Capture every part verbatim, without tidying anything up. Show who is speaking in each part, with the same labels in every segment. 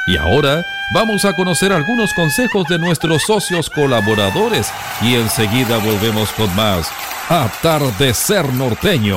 Speaker 1: Y ahora vamos a conocer algunos consejos de nuestros socios colaboradores y enseguida volvemos con más Atardecer Norteño.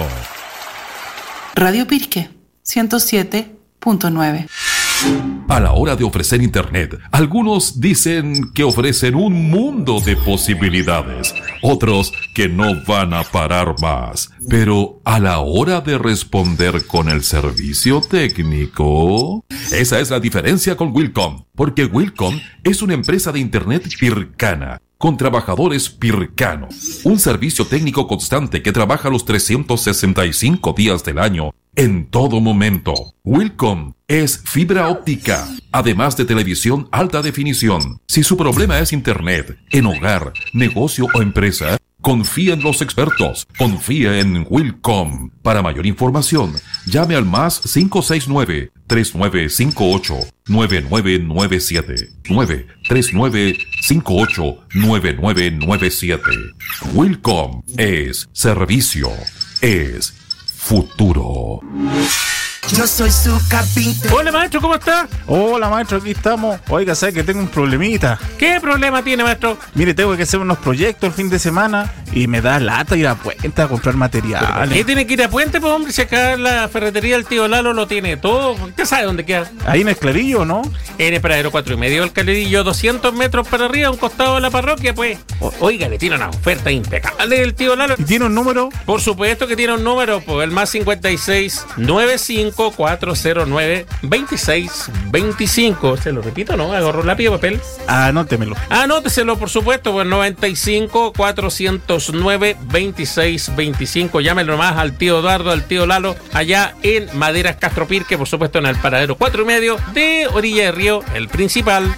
Speaker 2: Radio Pirque, ciento siete punto nueve.
Speaker 1: A la hora de ofrecer internet, algunos dicen que ofrecen un mundo de posibilidades, otros que no van a parar más. Pero a la hora de responder con el servicio técnico, esa es la diferencia con Wilcom, porque Wilcom es una empresa de internet pircana, con trabajadores pircanos, un servicio técnico constante que trabaja los trescientos sesenta y cinco días del año, en todo momento. Wilcom es fibra óptica, además de televisión alta definición. Si su problema es internet, en hogar, negocio o empresa, confía en los expertos. Confía en Wilcom. Para mayor información, llame al más cinco seis nueve, tres nueve cinco ocho, nueve nueve nueve siete. nueve tres nueve cinco ocho, nueve nueve nueve siete. Wilcom es servicio, es futuro.
Speaker 3: Yo soy su carpintero.
Speaker 4: Hola, maestro, ¿cómo está?
Speaker 5: Hola, maestro, aquí estamos. Oiga, ¿sabe que tengo un problemita?
Speaker 4: ¿Qué problema tiene, maestro?
Speaker 5: Mire, tengo que hacer unos proyectos el fin de semana y me da lata ir a Puente a comprar materiales.
Speaker 4: ¿Qué tiene que ir a Puente, pues, hombre? Si acá la ferretería del tío Lalo lo tiene todo. ¿Usted sabe dónde queda?
Speaker 5: Ahí en el Clarillo, ¿no?
Speaker 4: En el paradero cuatro y medio del Clarillo, doscientos metros para arriba, a un costado de la parroquia, pues. O, oiga, le tiene una oferta impecable del tío Lalo.
Speaker 5: ¿Y tiene un número?
Speaker 4: Por supuesto que tiene un número, pues, el más cincuenta y seis, noventa y cinco, cuatrocientos nueve, veintiséis veinticinco. Se lo repito, ¿no? Agarro lápiz y papel.
Speaker 5: Anótemelo.
Speaker 4: Anóteselo, por supuesto, pues noventa y cinco, cuatrocientos nueve, veintiséis veinticinco. Llámelo nomás al tío Eduardo, al tío Lalo, allá en Maderas Castro Pirque, por supuesto, en el paradero cuatro y medio de Orilla de Río, el principal.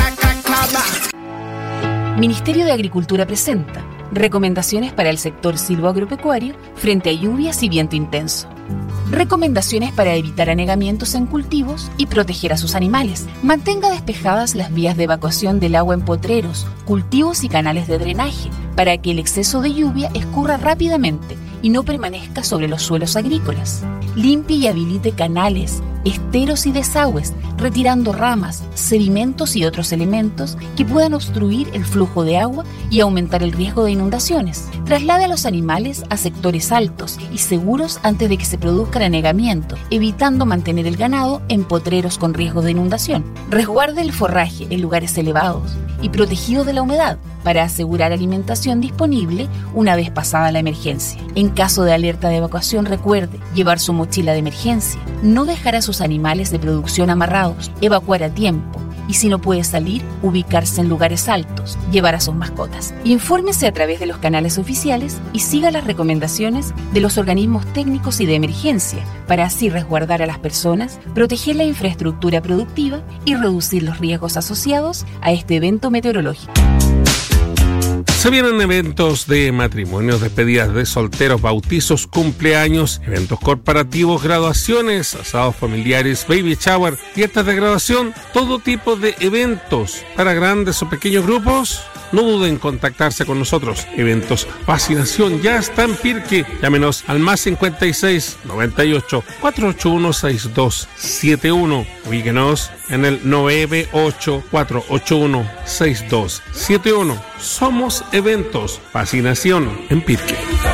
Speaker 6: Ministerio de Agricultura presenta recomendaciones para el sector silvoagropecuario frente a lluvias y viento intenso. Recomendaciones para evitar anegamientos en cultivos y proteger a sus animales. Mantenga despejadas las vías de evacuación del agua en potreros, cultivos y canales de drenaje para que el exceso de lluvia escurra rápidamente y no permanezca sobre los suelos agrícolas. Limpie y habilite canales, esteros y desagües, retirando ramas, sedimentos y otros elementos que puedan obstruir el flujo de agua y aumentar el riesgo de inundaciones. Traslade a los animales a sectores altos y seguros antes de que se produzca el anegamiento, evitando mantener el ganado en potreros con riesgo de inundación. Resguarde el forraje en lugares elevados y protegido de la humedad para asegurar alimentación disponible una vez pasada la emergencia. En caso de alerta de evacuación, recuerde llevar su mochila de emergencia, no dejar a sus animales de producción amarrados, evacuar a tiempo y, si no puede salir, ubicarse en lugares altos, llevar a sus mascotas. Infórmese a través de los canales oficiales y siga las recomendaciones de los organismos técnicos y de emergencia para así resguardar a las personas, proteger la infraestructura productiva y reducir los riesgos asociados a este evento meteorológico.
Speaker 4: Se vienen eventos de matrimonios, despedidas de solteros, bautizos, cumpleaños, eventos corporativos, graduaciones, asados familiares, baby shower, fiestas de graduación, todo tipo de eventos para grandes o pequeños grupos. No duden en contactarse con nosotros. Eventos Fascinación ya está en Pirque. Llámenos al más cincuenta y seis, noventa y ocho, cuatrocientos ochenta y uno, sesenta y dos setenta y uno. Ubíquenos en el nueve ocho, cuatro ocho uno, sesenta y dos setenta y uno. Somos Eventos Fascinación en Pirque.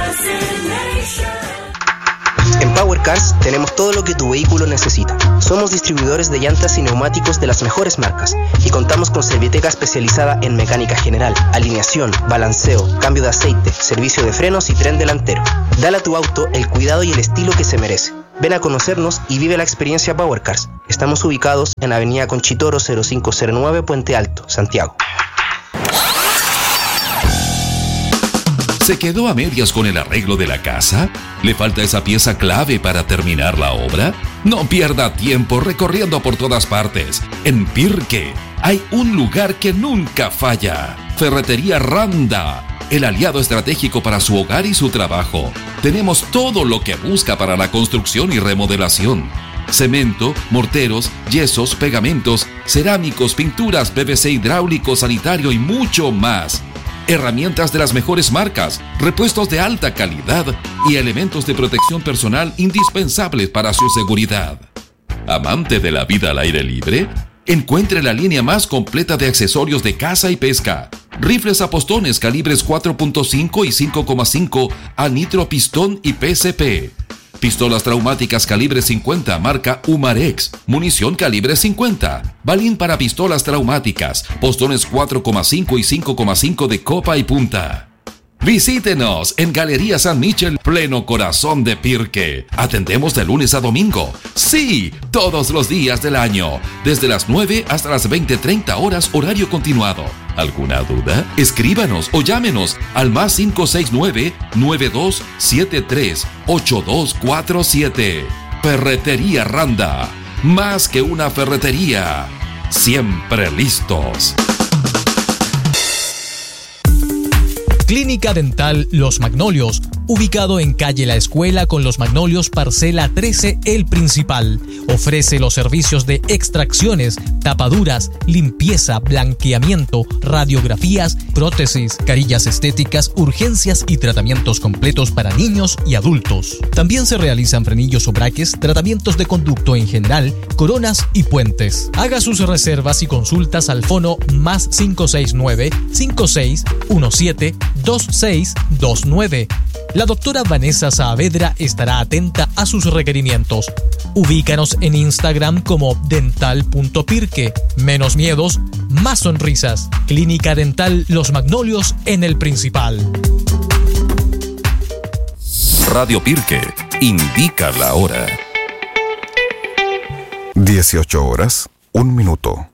Speaker 7: En Power Cars tenemos todo lo que tu vehículo necesita. Somos distribuidores de llantas y neumáticos de las mejores marcas y contamos con Serviteca especializada en mecánica general, alineación, balanceo, cambio de aceite, servicio de frenos y tren delantero. Dale a tu auto el cuidado y el estilo que se merece. Ven a conocernos y vive la experiencia Power Cars. Estamos ubicados en Avenida Conchitoro cero cinco cero nueve, Puente Alto, Santiago.
Speaker 1: ¿Se quedó a medias con el arreglo de la casa? ¿Le falta esa pieza clave para terminar la obra? No pierda tiempo recorriendo por todas partes. En Pirque hay un lugar que nunca falla. Ferretería Randa, el aliado estratégico para su hogar y su trabajo. Tenemos todo lo que busca para la construcción y remodelación. Cemento, morteros, yesos, pegamentos, cerámicos, pinturas, P V C hidráulico, sanitario y mucho más. Herramientas de las mejores marcas, repuestos de alta calidad y elementos de protección personal indispensables para su seguridad. ¿Amante de la vida al aire libre? Encuentre la línea más completa de accesorios de caza y pesca. Rifles a postones calibres cuatro punto cinco y cinco coma cinco a nitro pistón y P C P. Pistolas traumáticas calibre cincuenta marca Umarex. Munición calibre cincuenta. Balín para pistolas traumáticas. Postones cuatro coma cinco y cinco coma cinco de copa y punta. Visítenos en Galería San Michel, pleno corazón de Pirque. Atendemos de lunes a domingo. Sí, todos los días del año. Desde las nueve hasta las veinte treinta horas horario continuado. ¿Alguna duda? Escríbanos o llámenos al más cinco seis nueve, nueve dos siete tres, ocho dos cuatro siete. Ferretería Randa. Más que una ferretería. Siempre listos.
Speaker 8: Clínica Dental Los Magnolios, ubicado en calle La Escuela con Los Magnolios, parcela trece, El Principal. Ofrece los servicios de extracciones, tapaduras, limpieza, blanqueamiento, radiografías, prótesis, carillas estéticas, urgencias y tratamientos completos para niños y adultos. También se realizan frenillos o braques, tratamientos de conducto en general, coronas y puentes. Haga sus reservas y consultas al fono más cinco seis nueve, cinco seis uno siete, dos seis dos nueve. La doctora Vanessa Saavedra estará atenta a sus requerimientos. Ubícanos en Instagram como dental punto pirque. Menos miedos, más sonrisas. Clínica Dental Los Magnolios en El Principal.
Speaker 1: Radio Pirque indica la hora.
Speaker 9: dieciocho horas, un minuto.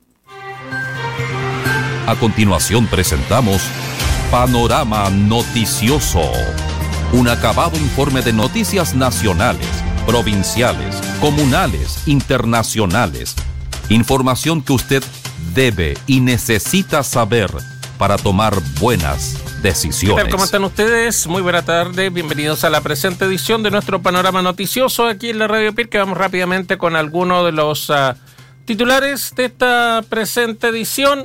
Speaker 1: A continuación presentamos Panorama Noticioso. Un acabado informe de noticias nacionales, provinciales, comunales, internacionales. Información que usted debe y necesita saber para tomar buenas decisiones.
Speaker 4: ¿Qué tal? ¿Cómo están ustedes? Muy buena tarde. Bienvenidos a la presente edición de nuestro Panorama Noticioso aquí en la Radio Pirque. Vamos rápidamente con algunos de los uh, titulares de esta presente edición.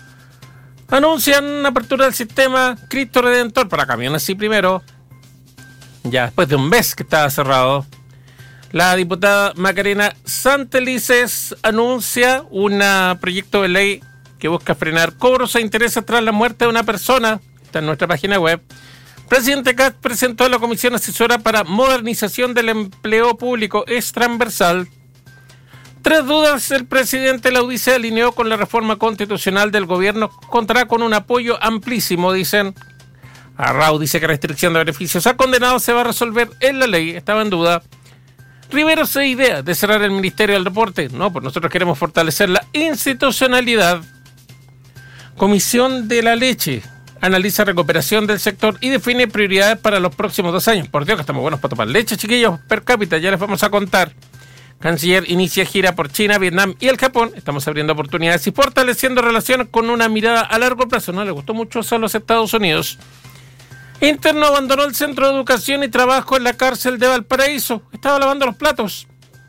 Speaker 4: Anuncian apertura del sistema Cristo Redentor para camiones, sí, primero. Ya después de un mes que estaba cerrado. La diputada Macarena Santelices anuncia un proyecto de ley que busca frenar cobros e intereses tras la muerte de una persona. Está en nuestra página web. Presidente Kast presentó a la Comisión Asesora para Modernización del Empleo Público. Es transversal. Tres dudas, el presidente la UDI se alineó con la reforma constitucional del gobierno, contará con un apoyo amplísimo, dicen. Arrau dice que restricción de beneficios a condenados se va a resolver en la ley, estaba en duda. Rivero se idea de cerrar el Ministerio del Deporte. No, pues nosotros queremos fortalecer la institucionalidad. Comisión de la Leche analiza recuperación del sector y define prioridades para los próximos dos años. Por Dios que estamos buenos para tomar leche, chiquillos, per cápita, ya les vamos a contar. Canciller inicia gira por China, Vietnam y el Japón. Estamos abriendo oportunidades y fortaleciendo relaciones con una mirada a largo plazo. No le gustó mucho eso a los Estados Unidos. Interno abandonó el Centro de Educación y Trabajo en la cárcel de Valparaíso. Estaba lavando los platos.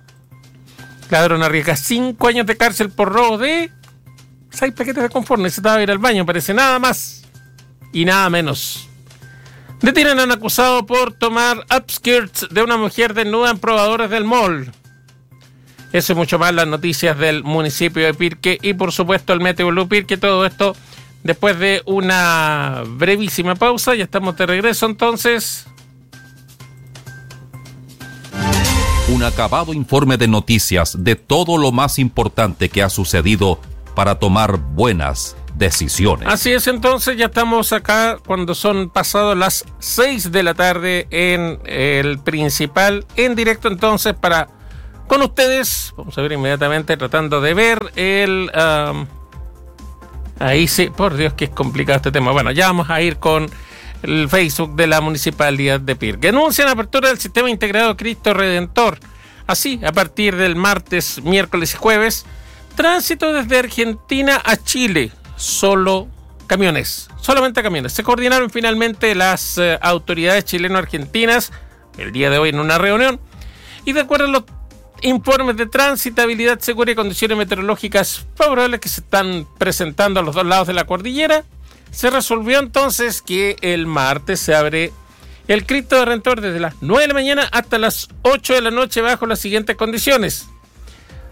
Speaker 4: Ladrón arriesga cinco años de cárcel por robo de seis paquetes de confort. Necesitaba ir al baño, parece, nada más y nada menos. Detienen a un acusado por tomar upskirts de una mujer desnuda en probadores del mall. Eso y mucho más, las noticias del municipio de Pirque y por supuesto el Meteo Blue Pirque. Todo esto después de una brevísima pausa. Ya estamos de regreso entonces.
Speaker 1: Un acabado informe de noticias de todo lo más importante que ha sucedido para tomar buenas decisiones.
Speaker 4: Así es, entonces ya estamos acá cuando son pasadas las seis de la tarde en el Principal, en directo entonces para con ustedes. Vamos a ver inmediatamente tratando de ver el... Um, ahí sí, por Dios que es complicado este tema. Bueno, ya vamos a ir con el Facebook de la Municipalidad de Pirque. Anuncian apertura del Sistema Integrado Cristo Redentor. Así, a partir del martes, miércoles y jueves, tránsito desde Argentina a Chile. Solo camiones, solamente camiones. Se coordinaron finalmente las eh, autoridades chileno-argentinas el día de hoy en una reunión. Y de acuerdo a los informes de transitabilidad segura y condiciones meteorológicas favorables que se están presentando a los dos lados de la cordillera, se resolvió entonces que el martes se abre el Cristo Redentor desde las nueve de la mañana hasta las ocho de la noche bajo las siguientes condiciones.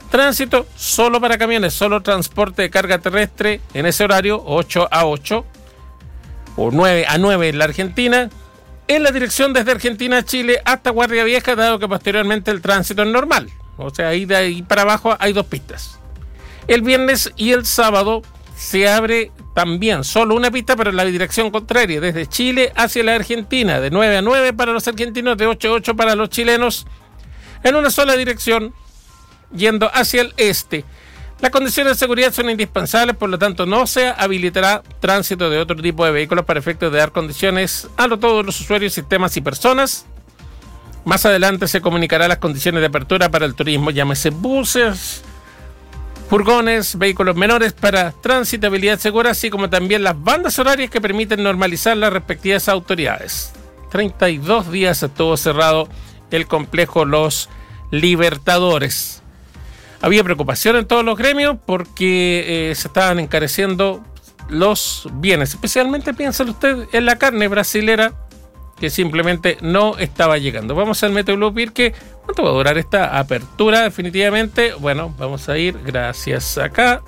Speaker 4: Tránsito solo para camiones, solo transporte de carga terrestre en ese horario, ocho a ocho o nueve a nueve en la Argentina, en la dirección desde Argentina a Chile hasta Guardia Vieja, dado que posteriormente el tránsito es normal. O sea, ahí de ahí para abajo hay dos pistas. El viernes y el sábado se abre también solo una pista, pero en la dirección contraria, desde Chile hacia la Argentina, de nueve a nueve para los argentinos, de ocho a ocho para los chilenos, en una sola dirección, yendo hacia el este. Las condiciones de seguridad son indispensables, por lo tanto no se habilitará tránsito de otro tipo de vehículos para efectos de dar condiciones a todos los usuarios, sistemas y personas. Más adelante se comunicará las condiciones de apertura para el turismo, llámese buses, furgones, vehículos menores para transitabilidad segura, así como también las bandas horarias que permiten normalizar las respectivas autoridades. treinta y dos días estuvo cerrado el complejo Los Libertadores. Había preocupación en todos los gremios porque eh, se estaban encareciendo los bienes, especialmente, piénselo usted, en la carne brasilera, que simplemente no estaba llegando. Vamos al Meteoblue Pirque. ¿Cuánto va a durar esta apertura definitivamente? Bueno, vamos a ir, gracias, acá.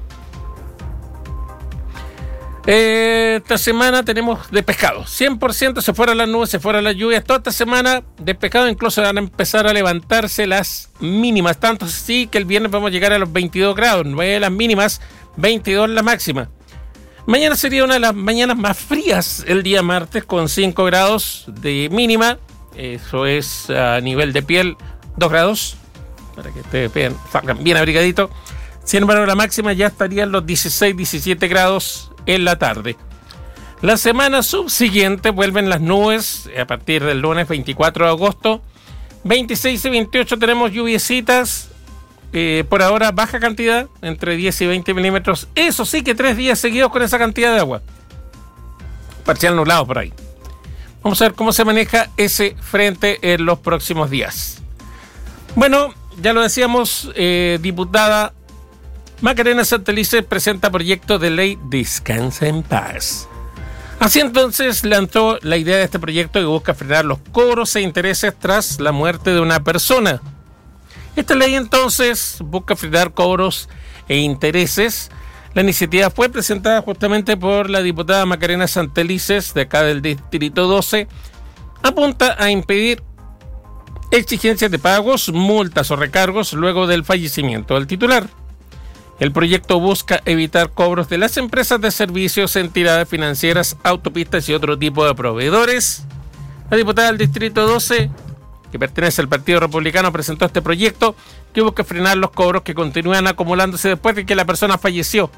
Speaker 4: Eh, esta semana tenemos de pescado. cien por ciento se fueron las nubes, se fueron las lluvias. Toda esta semana de pescado, incluso van a empezar a levantarse las mínimas. Tanto así que el viernes vamos a llegar a los veintidós grados. nueve las mínimas, veintidós la máxima. Mañana sería una de las mañanas más frías el día martes, con cinco grados de mínima. Eso es a nivel de piel, dos grados, para que ustedes vean, salgan bien abrigaditos. Sin embargo, la máxima ya estaría en los dieciséis, diecisiete grados en la tarde. La semana subsiguiente vuelven las nubes a partir del lunes veinticuatro de agosto. veintiséis y veintiocho tenemos lluviecitas. Eh, por ahora baja cantidad, entre diez y veinte milímetros. Eso sí que tres días seguidos con esa cantidad de agua. Parcial nublado por ahí. Vamos a ver cómo se maneja ese frente en los próximos días. Bueno, ya lo decíamos, eh, diputada Macarena Santelices presenta proyecto de ley Descansa en Paz. Así entonces lanzó la idea de este proyecto que busca frenar los cobros e intereses tras la muerte de una persona. Esta ley entonces busca frenar cobros e intereses. La iniciativa fue presentada justamente por la diputada Macarena Santelices, de acá del Distrito doce. Apunta a impedir exigencias de pagos, multas o recargos luego del fallecimiento del titular. El proyecto busca evitar cobros de las empresas de servicios, entidades financieras, autopistas y otro tipo de proveedores. La diputada del Distrito doce, que pertenece al Partido Republicano, presentó este proyecto que busca frenar los cobros que continúan acumulándose después de que la persona falleció.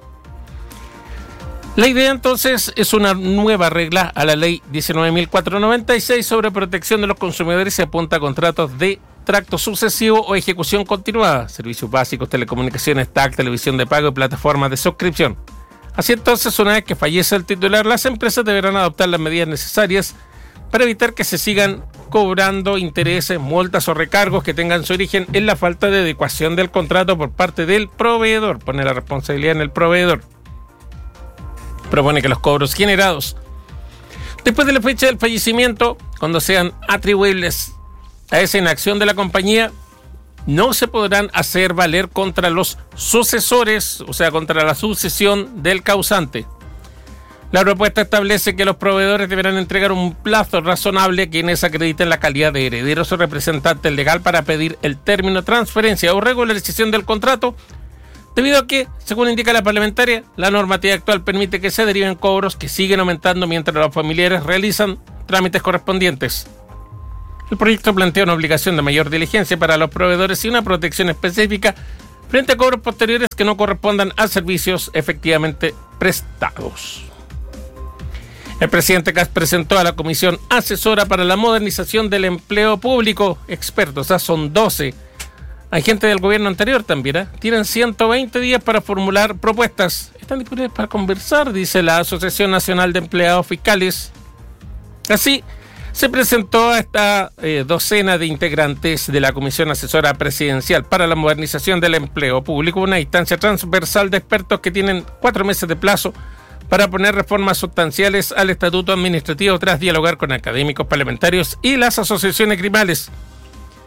Speaker 4: La idea entonces es una nueva regla a la ley diecinueve mil cuatrocientos noventa y seis sobre protección de los consumidores y apunta a contratos de tracto sucesivo o ejecución continuada, servicios básicos, telecomunicaciones, T A C, televisión de pago y plataformas de suscripción. Así entonces, una vez que fallece el titular, las empresas deberán adoptar las medidas necesarias para evitar que se sigan cobrando intereses, multas o recargos que tengan su origen en la falta de adecuación del contrato por parte del proveedor. Pone la responsabilidad en el proveedor. Propone que los cobros generados después de la fecha del fallecimiento, cuando sean atribuibles a esa inacción de la compañía, no se podrán hacer valer contra los sucesores, o sea, contra la sucesión del causante. La propuesta establece que los proveedores deberán entregar un plazo razonable a quienes acrediten la calidad de herederos o representantes legal para pedir el término, transferencia o regularización del contrato, debido a que, según indica la parlamentaria, la normativa actual permite que se deriven cobros que siguen aumentando mientras los familiares realizan trámites correspondientes. El proyecto plantea una obligación de mayor diligencia para los proveedores y una protección específica frente a cobros posteriores que no correspondan a servicios efectivamente prestados. El presidente Kast presentó a la Comisión Asesora para la Modernización del Empleo Público expertos, o sea, son doce. Hay gente del gobierno anterior también, ¿eh? Tienen ciento veinte días para formular propuestas. Están disponibles para conversar, dice la Asociación Nacional de Empleados Fiscales. Así, se presentó a esta eh, docena de integrantes de la Comisión Asesora Presidencial para la Modernización del Empleo Público, una instancia transversal de expertos que tienen cuatro meses de plazo para poner reformas sustanciales al estatuto administrativo tras dialogar con académicos, parlamentarios y las asociaciones gremiales.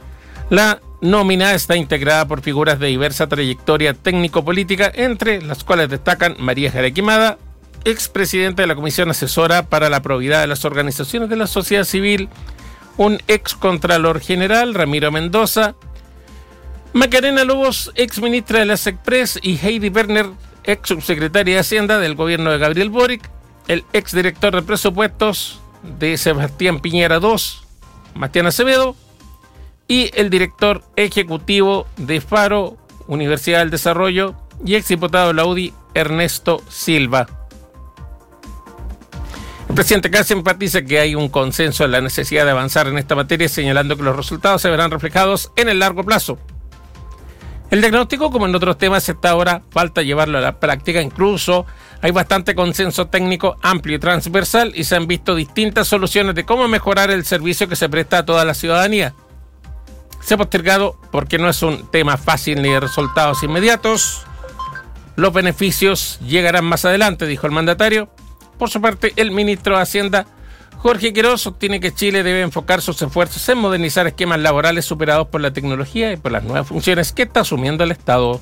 Speaker 4: La nómina está integrada por figuras de diversa trayectoria técnico-política, entre las cuales destacan María Jara Quimada, expresidenta de la Comisión Asesora para la Probidad de las Organizaciones de la Sociedad Civil, un excontralor general, Ramiro Mendoza, Macarena Lobos, exministra de la SECPRES, y Heidi Werner, ex subsecretaria de Hacienda del gobierno de Gabriel Boric, el exdirector de presupuestos de Sebastián Piñera dos, Bastián Acevedo, y el director ejecutivo de Faro, Universidad del Desarrollo, y exdiputado de la U D I, Ernesto Silva. El presidente casi enfatiza que hay un consenso en la necesidad de avanzar en esta materia, señalando que los resultados se verán reflejados en el largo plazo. El diagnóstico, como en otros temas, está ahora falta llevarlo a la práctica. Incluso hay bastante consenso técnico amplio y transversal y se han visto distintas soluciones de cómo mejorar el servicio que se presta a toda la ciudadanía. Se ha postergado porque no es un tema fácil ni de resultados inmediatos. Los beneficios llegarán más adelante, dijo el mandatario. Por su parte, el ministro de Hacienda, Jorge Quirós, sostiene que Chile debe enfocar sus esfuerzos en modernizar esquemas laborales superados por la tecnología y por las nuevas funciones que está asumiendo el Estado.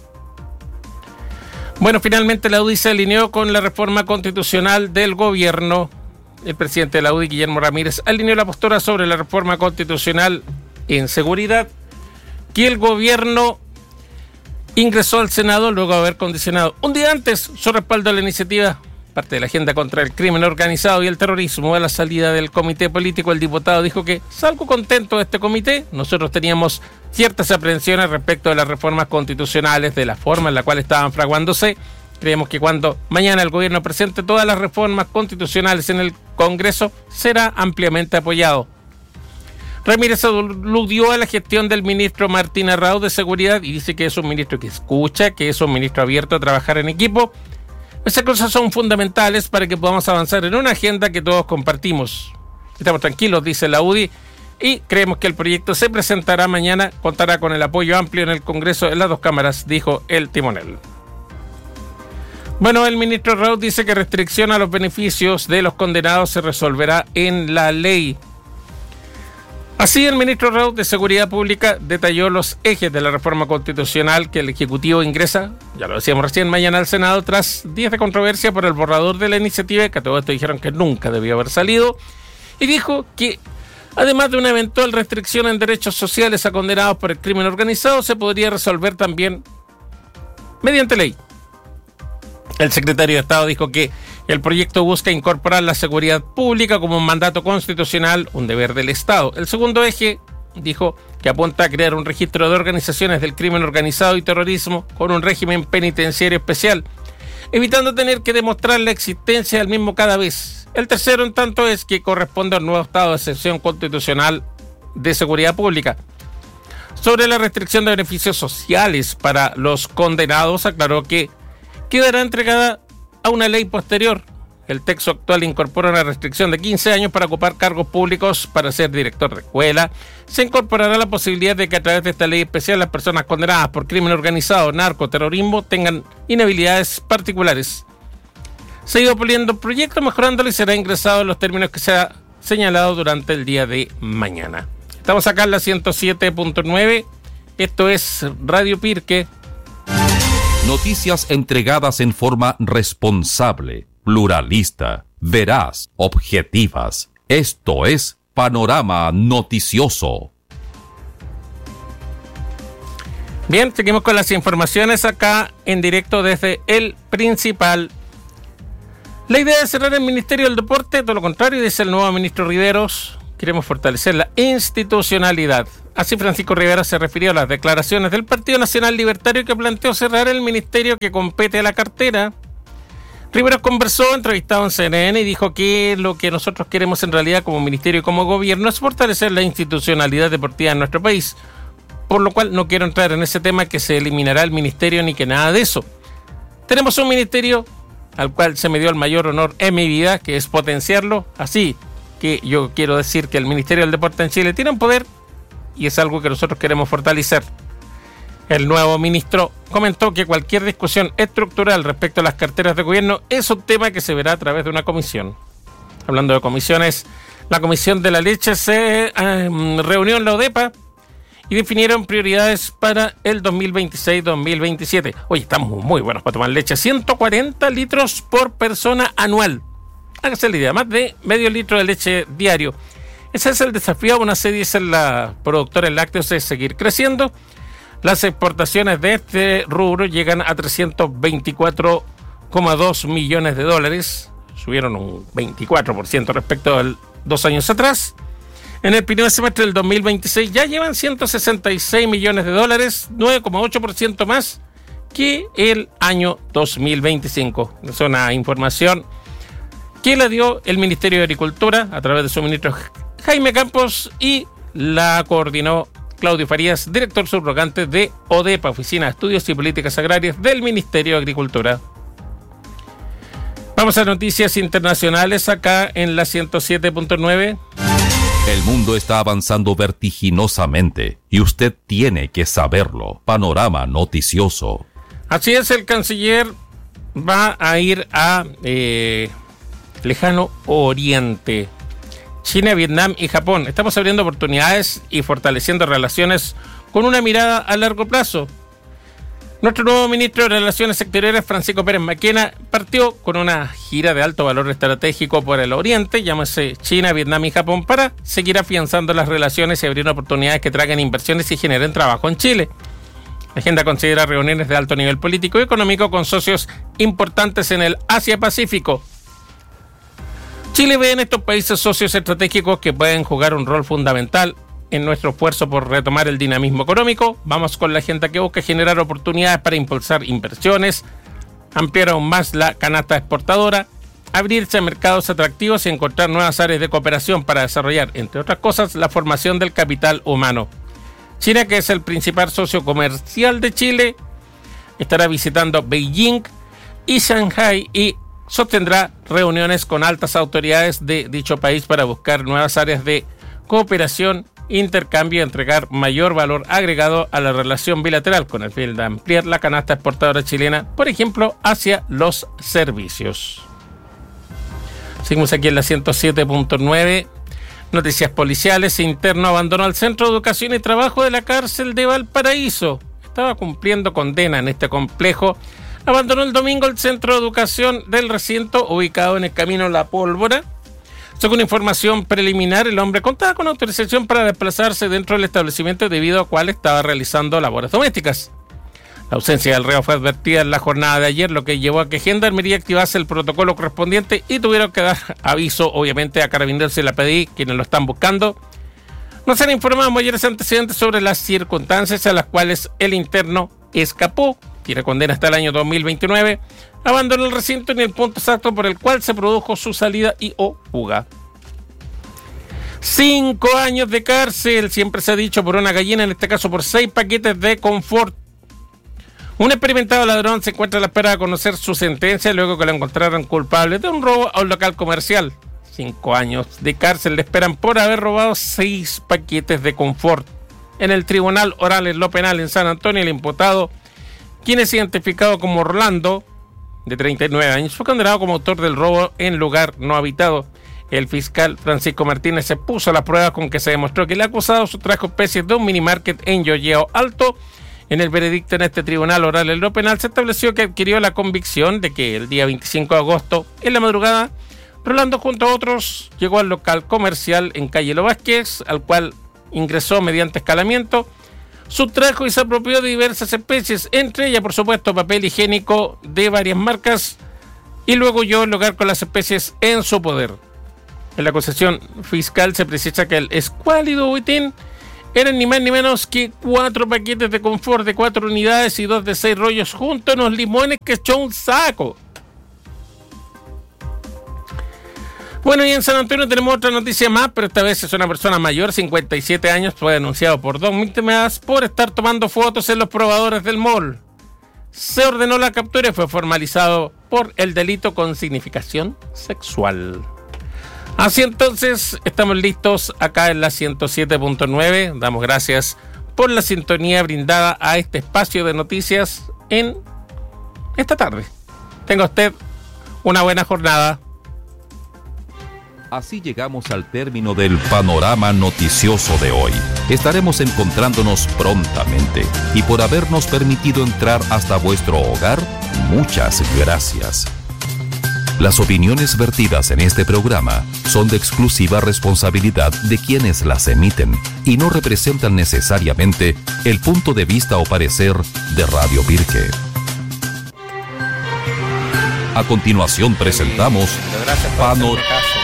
Speaker 4: Bueno, finalmente la U D I se alineó con la reforma constitucional del gobierno. El presidente de la U D I, Guillermo Ramírez, alineó la postura sobre la reforma constitucional en seguridad que el gobierno ingresó al Senado luego de haber condicionado un día antes su respaldo a la iniciativa, parte de la agenda contra el crimen organizado y el terrorismo. A la salida del comité político, el diputado dijo que salgo contento de este comité. Nosotros teníamos ciertas aprehensiones respecto de las reformas constitucionales, de la forma en la cual estaban fraguándose. Creemos que cuando mañana el gobierno presente todas las reformas constitucionales en el Congreso, será ampliamente apoyado. Ramírez aludió a la gestión del ministro Martín Arrau de Seguridad y dice que es un ministro que escucha, que es un ministro abierto a trabajar en equipo. Esas cosas son fundamentales para que podamos avanzar en una agenda que todos compartimos. Estamos tranquilos, dice la U D I, y creemos que el proyecto se presentará mañana, contará con el apoyo amplio en el Congreso en las dos cámaras, dijo el timonel. Bueno, el ministro Arrau dice que restricción a los beneficios de los condenados se resolverá en la ley. Así, el ministro Arrau de Seguridad Pública detalló los ejes de la reforma constitucional que el Ejecutivo ingresa, ya lo decíamos recién, mañana al Senado, tras días de controversia por el borrador de la iniciativa, que a todo esto dijeron que nunca debió haber salido, y dijo que, además de una eventual restricción en derechos sociales a condenados por el crimen organizado, se podría resolver también mediante ley. El secretario de Estado dijo que el proyecto busca incorporar la seguridad pública como un mandato constitucional, un deber del Estado. El segundo eje, dijo, que apunta a crear un registro de organizaciones del crimen organizado y terrorismo con un régimen penitenciario especial, evitando tener que demostrar la existencia del mismo cada vez. El tercero, en tanto, es que corresponde al nuevo estado de excepción constitucional de seguridad pública. Sobre la restricción de beneficios sociales para los condenados, aclaró que quedará entregada a una ley posterior. El texto actual incorpora una restricción de quince años para ocupar cargos públicos para ser director de escuela. Se incorporará la posibilidad de que a través de esta ley especial las personas condenadas por crimen organizado, narco, terrorismo tengan inhabilidades particulares. Se ha ido puliendo el proyecto, mejorándolo y será ingresado en los términos que se ha señalado durante el día de mañana. Estamos acá en la ciento siete punto nueve. Esto es Radio Pirque.
Speaker 1: Noticias entregadas en forma responsable, pluralista, veraz, objetivas. Esto es Panorama Noticioso.
Speaker 4: Bien, seguimos con las informaciones acá en directo desde el Principal. La idea de cerrar el Ministerio del Deporte, todo lo contrario, dice el nuevo ministro Riveros. Queremos fortalecer la institucionalidad. Así Francisco Rivera se refirió a las declaraciones del Partido Nacional Libertario, que planteó cerrar el ministerio que compete a la cartera. Riveros conversó, entrevistado en C N N, y dijo que lo que nosotros queremos en realidad como ministerio y como gobierno es fortalecer la institucionalidad deportiva en nuestro país. Por lo cual no quiero entrar en ese tema que se eliminará el ministerio ni que nada de eso. Tenemos un ministerio al cual se me dio el mayor honor en mi vida, que es potenciarlo. Así que yo quiero decir que el Ministerio del Deporte en Chile tiene un poder y es algo que nosotros queremos fortalecer. El nuevo ministro comentó que cualquier discusión estructural respecto a las carteras de gobierno es un tema que se verá a través de una comisión. Hablando de comisiones, la Comisión de la Leche se eh, reunió en la ODEPA y definieron prioridades para el dos mil veintiséis dos mil veintisiete. Oye, estamos muy buenos para tomar leche. ciento cuarenta litros por persona anual. Hágase la idea, más de medio litro de leche diario. Ese es el desafío. Una serie es la productora de lácteos es seguir creciendo. Las exportaciones de este rubro llegan a trescientos veinticuatro coma dos millones de dólares. Subieron un veinticuatro por ciento respecto a dos años atrás. En el primer semestre del dos mil veintiséis ya llevan ciento sesenta y seis millones de dólares, nueve coma ocho por ciento más que el año dos mil veinticinco. Es una información que la dio el Ministerio de Agricultura a través de su ministro Jaime Campos y la coordinó Claudio Farías, director subrogante de ODEPA, Oficina de Estudios y Políticas Agrarias del Ministerio de Agricultura. Vamos a noticias internacionales acá en la ciento siete punto nueve.
Speaker 1: El mundo está avanzando vertiginosamente y usted tiene que saberlo. Panorama noticioso.
Speaker 4: Así es, el canciller va a ir a eh, Lejano Oriente. China, Vietnam y Japón. Estamos abriendo oportunidades y fortaleciendo relaciones con una mirada a largo plazo. Nuestro nuevo ministro de Relaciones Exteriores, Francisco Pérez Maquena, partió con una gira de alto valor estratégico por el Oriente, llámese China, Vietnam y Japón, para seguir afianzando las relaciones y abrir oportunidades que traigan inversiones y generen trabajo en Chile. La agenda considera reuniones de alto nivel político y económico con socios importantes en el Asia-Pacífico. Chile ve en estos países socios estratégicos que pueden jugar un rol fundamental en nuestro esfuerzo por retomar el dinamismo económico. Vamos con la agenda que busca generar oportunidades para impulsar inversiones, ampliar aún más la canasta exportadora, abrirse a mercados atractivos y encontrar nuevas áreas de cooperación para desarrollar, entre otras cosas, la formación del capital humano. China, que es el principal socio comercial de Chile, estará visitando Beijing y Shanghái y sostendrá reuniones con altas autoridades de dicho país para buscar nuevas áreas de cooperación, intercambio y entregar mayor valor agregado a la relación bilateral con el fin de ampliar la canasta exportadora chilena, por ejemplo, hacia los servicios. Seguimos aquí en la ciento siete punto nueve. Noticias policiales. Interno abandonó el Centro de Educación y Trabajo de la cárcel de Valparaíso. Estaba cumpliendo condena en este complejo. Abandonó el domingo el Centro de Educación del recinto ubicado en el Camino La Pólvora. Según información preliminar, el hombre contaba con autorización para desplazarse dentro del establecimiento debido a cual estaba realizando labores domésticas. La ausencia del reo fue advertida en la jornada de ayer, lo que llevó a que Gendarmería activase el protocolo correspondiente y tuvieron que dar aviso, obviamente, a Carabineros y la P D I, quienes lo están buscando. No se han informado mayores antecedentes sobre las circunstancias a las cuales el interno escapó. Tiene condena hasta el año dos mil veintinueve. Abandonó el recinto ni el punto exacto por el cual se produjo su salida y o fuga. Cinco años de cárcel, siempre se ha dicho, por una gallina, en este caso por seis paquetes de confort. Un experimentado ladrón se encuentra a la espera de conocer su sentencia luego que lo encontraron culpable de un robo a un local comercial. Cinco años de cárcel le esperan por haber robado seis paquetes de confort. En el Tribunal Oral en lo Penal en San Antonio, el imputado, quien es identificado como Orlando, de treinta y nueve años, fue condenado como autor del robo en lugar no habitado. El fiscal Francisco Martínez se puso a las pruebas con que se demostró que el acusado sustrajo especies de un minimarket en Yoyeo Alto. En el veredicto en este tribunal oral en lo penal se estableció que adquirió la convicción de que el día veinticinco de agosto, en la madrugada, Rolando junto a otros llegó al local comercial en calle Lo Vázquez, al cual ingresó mediante escalamiento, sustrajo y se apropió de diversas especies, entre ellas, por supuesto, papel higiénico de varias marcas, y luego huyó al lugar con las especies en su poder. En la acusación fiscal se precisa que el escuálido boletín eran ni más ni menos que cuatro paquetes de confort de cuatro unidades y dos de seis rollos junto a unos limones que echó un saco. Bueno, y en San Antonio tenemos otra noticia más, pero esta vez es una persona mayor, cincuenta y siete años, fue denunciado por dos víctimas por estar tomando fotos en los probadores del mall. Se ordenó la captura y fue formalizado por el delito con significación sexual. Así entonces, estamos listos acá en la ciento siete punto nueve. Damos gracias por la sintonía brindada a este espacio de noticias en esta tarde. Tenga usted una buena jornada.
Speaker 1: Así llegamos al término del panorama noticioso de hoy. Estaremos encontrándonos prontamente y por habernos permitido entrar hasta vuestro hogar, muchas gracias. Las opiniones vertidas en este programa son de exclusiva responsabilidad de quienes las emiten y no representan necesariamente el punto de vista o parecer de Radio Pirque. A continuación presentamos Panorama.